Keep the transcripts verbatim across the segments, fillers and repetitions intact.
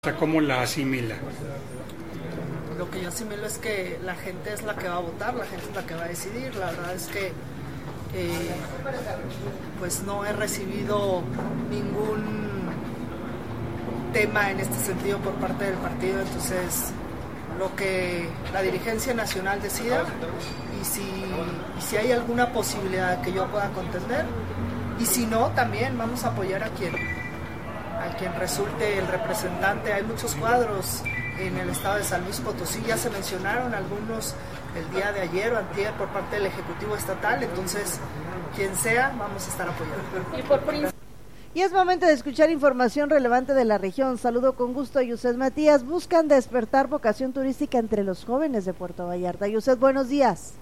¿Cómo la asimila? Lo que yo asimilo es que la gente es la que va a votar, la gente es la que va a decidir. La verdad es que eh, pues no he recibido ningún tema en este sentido por parte del partido, entonces lo que la dirigencia nacional decida y si, y si hay alguna posibilidad que yo pueda contender, y si no, también vamos a apoyar a quien a quien resulte el representante. Hay muchos cuadros en el estado de San Luis Potosí, ya se mencionaron algunos el día de ayer o antier por parte del Ejecutivo Estatal, entonces quien sea, vamos a estar apoyando. Y, por, por... y es momento de escuchar información relevante de la región. Saludo con gusto a Yuset Matías. Buscan despertar vocación turística entre los jóvenes de Puerto Vallarta. Yuset, buenos días.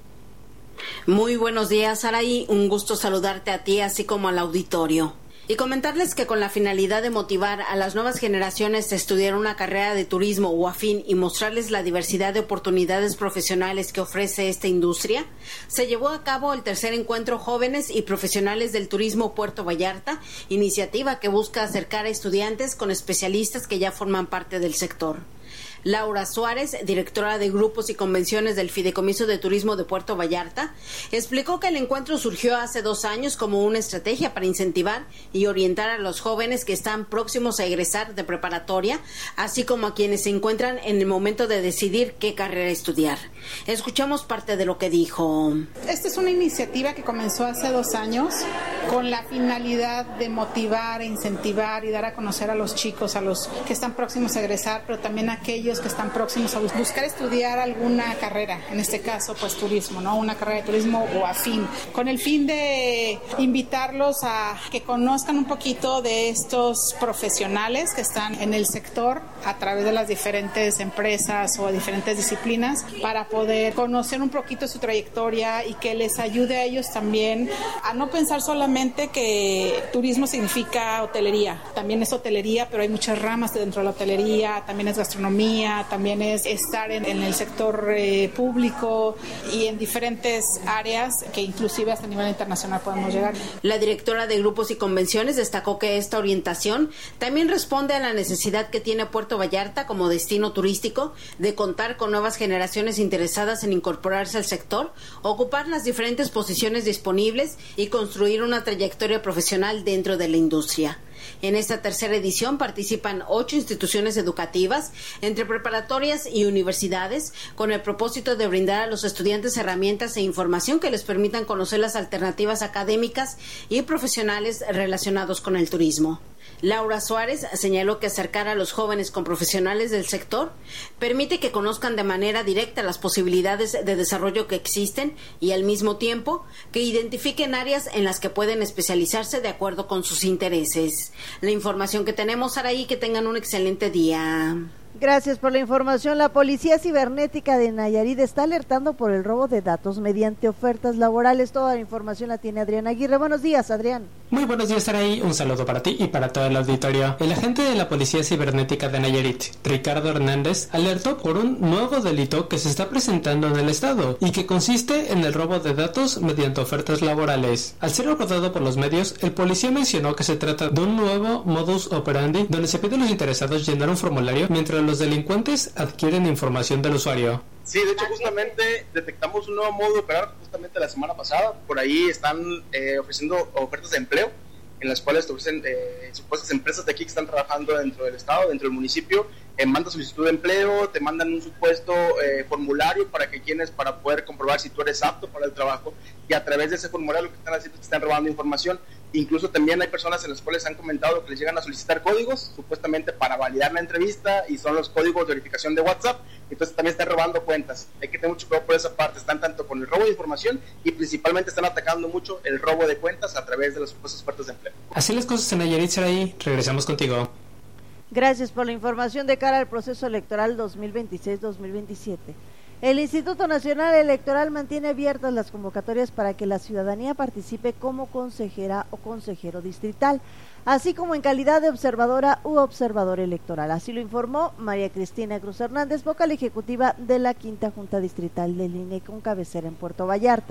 Muy buenos días, Saraí. Un gusto saludarte a ti, así como al auditorio. Y comentarles que con la finalidad de motivar a las nuevas generaciones a estudiar una carrera de turismo o afín y mostrarles la diversidad de oportunidades profesionales que ofrece esta industria, se llevó a cabo el tercer encuentro Jóvenes y Profesionales del Turismo Puerto Vallarta, iniciativa que busca acercar a estudiantes con especialistas que ya forman parte del sector. Laura Suárez, directora de Grupos y Convenciones del Fideicomiso de Turismo de Puerto Vallarta, explicó que el encuentro surgió hace dos años como una estrategia para incentivar y orientar a los jóvenes que están próximos a egresar de preparatoria, así como a quienes se encuentran en el momento de decidir qué carrera estudiar. Escuchamos parte de lo que dijo. Esta es una iniciativa que comenzó hace dos años con la finalidad de motivar e incentivar y dar a conocer a los chicos, a los que están próximos a egresar, pero también a aquellos que están próximos a buscar estudiar alguna carrera, en este caso pues turismo, ¿no? Una carrera de turismo o afín, con el fin de invitarlos a que conozcan un poquito de estos profesionales que están en el sector a través de las diferentes empresas o diferentes disciplinas, para poder conocer un poquito su trayectoria y que les ayude a ellos también a no pensar solamente que turismo significa hotelería. También es hotelería, pero hay muchas ramas dentro de la hotelería, también es gastronomía, también es estar en, en el sector eh, público y en diferentes áreas que inclusive hasta a nivel internacional podemos llegar. La directora de Grupos y Convenciones destacó que esta orientación también responde a la necesidad que tiene Puerto Vallarta como destino turístico de contar con nuevas generaciones interesadas en incorporarse al sector, ocupar las diferentes posiciones disponibles y construir una trayectoria profesional dentro de la industria. En esta tercera edición participan ocho instituciones educativas, entre preparatorias y universidades, con el propósito de brindar a los estudiantes herramientas e información que les permitan conocer las alternativas académicas y profesionales relacionados con el turismo. Laura Suárez señaló que acercar a los jóvenes con profesionales del sector permite que conozcan de manera directa las posibilidades de desarrollo que existen y al mismo tiempo que identifiquen áreas en las que pueden especializarse de acuerdo con sus intereses. La información que tenemos, Saraí, que tengan un excelente día. Gracias por la información. La Policía Cibernética de Nayarit está alertando por el robo de datos mediante ofertas laborales. Toda la información la tiene Adrián Aguirre. Buenos días, Adrián. Muy buenos días, Saraí. Un saludo para ti y para todo el auditorio. El agente de la Policía Cibernética de Nayarit, Ricardo Hernández, alertó por un nuevo delito que se está presentando en el estado y que consiste en el robo de datos mediante ofertas laborales. Al ser abordado por los medios, el policía mencionó que se trata de un nuevo modus operandi donde se pide a los interesados llenar un formulario mientras los delincuentes adquieren información del usuario. Sí, de hecho justamente detectamos un nuevo modo de operar justamente la semana pasada. Por ahí están eh, ofreciendo ofertas de empleo en las cuales te ofrecen eh, supuestas empresas de aquí que están trabajando dentro del estado, dentro del municipio, eh, mandan solicitud de empleo, te mandan un supuesto eh, formulario para que quienes, para poder comprobar si tú eres apto para el trabajo, y a través de ese formulario lo que están haciendo es que están robando información. Incluso también hay personas en las cuales han comentado que les llegan a solicitar códigos, supuestamente para validar la entrevista, y son los códigos de verificación de WhatsApp, entonces también están robando cuentas. Hay que tener mucho cuidado por esa parte, están tanto con el robo de información y principalmente están atacando mucho el robo de cuentas a través de las supuestas ofertas de empleo. Así las cosas en Nayarit, Saraí. Regresamos contigo. Gracias por la información de cara al proceso electoral dos mil veintiséis dos mil veintisiete. El Instituto Nacional Electoral mantiene abiertas las convocatorias para que la ciudadanía participe como consejera o consejero distrital, así como en calidad de observadora u observador electoral. Así lo informó María Cristina Cruz Hernández, vocal ejecutiva de la Quinta Junta Distrital del I N E con cabecera en Puerto Vallarta.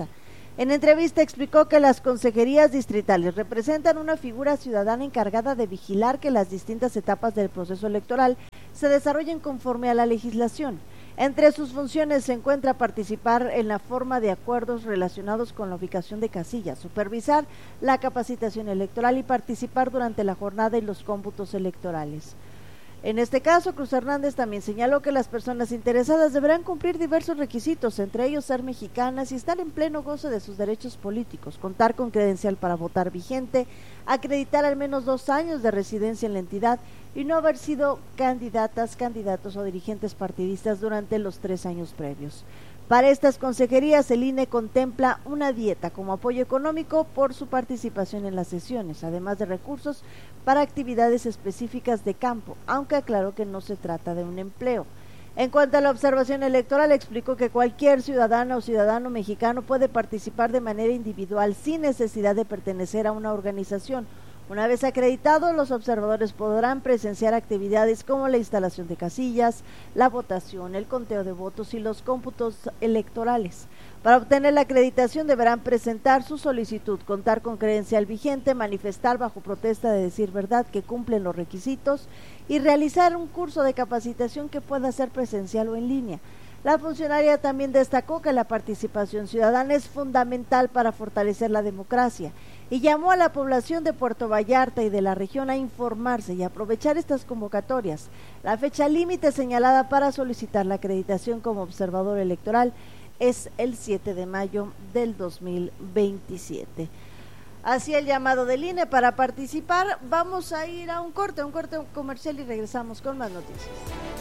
En entrevista explicó que las consejerías distritales representan una figura ciudadana encargada de vigilar que las distintas etapas del proceso electoral se desarrollen conforme a la legislación. Entre sus funciones se encuentra participar en la forma de acuerdos relacionados con la ubicación de casillas, supervisar la capacitación electoral y participar durante la jornada y los cómputos electorales. En este caso, Cruz Hernández también señaló que las personas interesadas deberán cumplir diversos requisitos, entre ellos ser mexicanas y estar en pleno goce de sus derechos políticos, contar con credencial para votar vigente, acreditar al menos dos años de residencia en la entidad y no haber sido candidatas, candidatos o dirigentes partidistas durante los tres años previos. Para estas consejerías, el I N E contempla una dieta como apoyo económico por su participación en las sesiones, además de recursos para actividades específicas de campo, aunque aclaró que no se trata de un empleo. En cuanto a la observación electoral, explicó que cualquier ciudadana o ciudadano mexicano puede participar de manera individual sin necesidad de pertenecer a una organización. Una vez acreditados, los observadores podrán presenciar actividades como la instalación de casillas, la votación, el conteo de votos y los cómputos electorales. Para obtener la acreditación deberán presentar su solicitud, contar con credencial vigente, manifestar bajo protesta de decir verdad que cumplen los requisitos y realizar un curso de capacitación que pueda ser presencial o en línea. La funcionaria también destacó que la participación ciudadana es fundamental para fortalecer la democracia y llamó a la población de Puerto Vallarta y de la región a informarse y aprovechar estas convocatorias. La fecha límite señalada para solicitar la acreditación como observador electoral es el siete de mayo del dos mil veintisiete. Así el llamado del I N E para participar. Vamos a ir a un corte, un corte comercial y regresamos con más noticias.